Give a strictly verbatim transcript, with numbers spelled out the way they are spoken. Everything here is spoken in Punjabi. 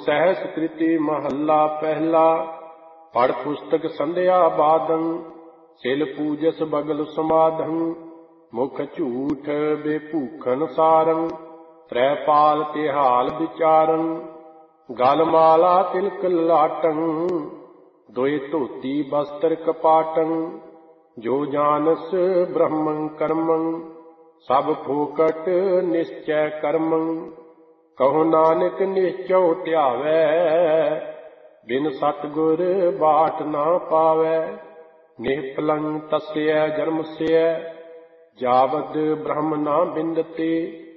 ਸਹਿਸ ਕ੍ਰਿਤੀ ਮਹੱਲਾ ਪਹਿਲਾ। ਪੜ ਪੁਸਤਕ ਸੰਧਿਆ ਬਾਦੰ, ਸਿਲ ਪੂਜਸ ਬਗਲ ਸਮਾਧੰ। ਮੁਖ ਝੂਠ ਬੇਭੂਖਨ ਸਾਰੰ, ਤ੍ਰੈ ਪਾਲ ਤਿਹਾਲ ਵਿਚਾਰੰ। ਗਲ ਮਾਲਾ ਤਿਲਕ ਲਾਟੰ, ਦੋਇ ਧੋਤੀ ਬਸਤਰ ਕਪਾਟੰ। ਜੋ ਜਾਨਸ ਬ੍ਰਹਮੰ ਕਰਮੰ, ਸਭ ਫੋਕਟ ਨਿਸ਼ਚੈ ਕਰਮੰ। ਕਹੋ ਨਾਨਕ ਨਿਸ਼ਚਉ ਧਿਆਵੈ, ਬਿਨ ਸਤਿਗੁਰ ਬਾਟ ਨਾ ਪਾਵੈ। ਨਿਹਪਲੰ ਤਸਯ ਜਨਮਸਯ, ਜਾਵਦ ਬ੍ਰਹਮ ਨਾ ਬਿੰਦਤੇ।